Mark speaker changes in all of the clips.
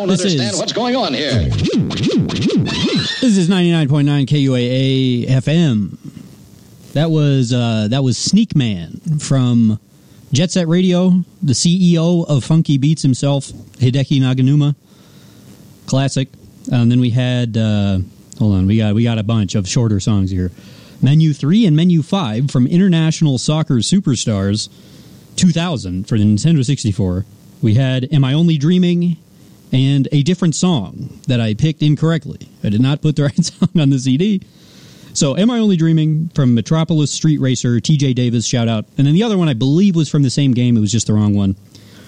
Speaker 1: don't understand what's going on here.
Speaker 2: This is 99.9 KUAA FM. That was Sneak Man from Jet Set Radio, the CEO of Funky Beats himself, Hideki Naganuma. Classic. And then we had, hold on, we got a bunch of shorter songs here. Menu 3 and Menu 5 from International Soccer Superstars 2000 for the Nintendo 64. We had Am I Only Dreaming and a different song that I picked incorrectly. I did not put the right song on the CD. So Am I Only Dreaming from Metropolis Street Racer, TJ Davis, shout out. And then the other one I believe was from the same game. It was just the wrong one.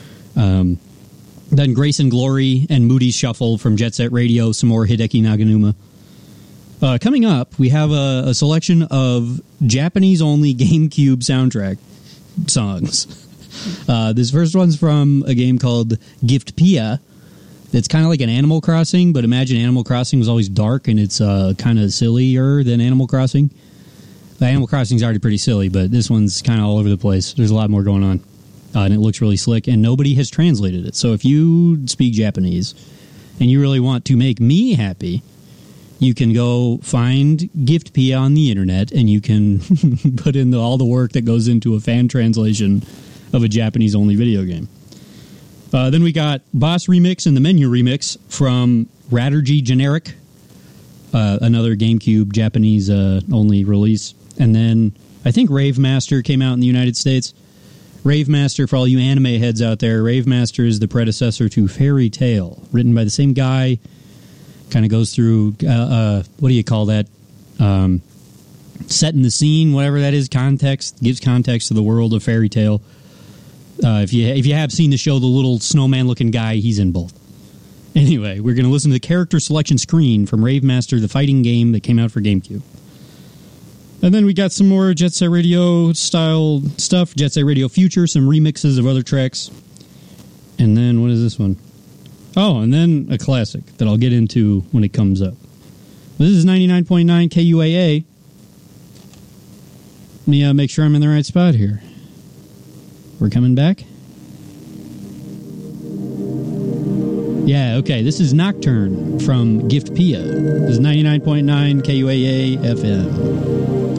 Speaker 2: Then Grace and Glory and Moody's Shuffle from Jet Set Radio, some more Hideki Naganuma. Coming up, we have a selection of Japanese-only GameCube soundtrack songs. This first one's from a game called Gift Pia. It's kind of like an Animal Crossing, but imagine Animal Crossing was always dark and it's kind of sillier than Animal Crossing. Animal Crossing's already pretty silly, but this one's kind of all over the place. There's a lot more going on. And it looks really slick, and nobody has translated it. So if you speak Japanese and you really want to make me happy, you can go find Gift Pia on the internet, and you can put in all the work that goes into a fan translation of a Japanese-only video game. Then we got Boss Remix and the Menu Remix from Raturgy Generic, another GameCube Japanese-only release. And then I think Rave Master came out in the United States. Rave Master, for all you anime heads out there, Rave Master is the predecessor to Fairy Tail, written by the same guy. Kind of goes through, what do you call that? Setting the scene, whatever that is, context, gives context to the world of Fairy Tail. If you have seen the show, the little snowman-looking guy, he's in both. Anyway, we're going to listen to the character selection screen from Rave Master, the fighting game that came out for GameCube. And then we got some more Jet Set Radio style stuff, Jet Set Radio Future, some remixes of other tracks. And then, what is this one? Oh, and then a classic that I'll get into when it comes up. This is 99.9 KUAA. Let me make sure I'm in the right spot here. We're coming back? Yeah, okay. This is Nocturne from Gift Pia. This is 99.9 KUAA FM.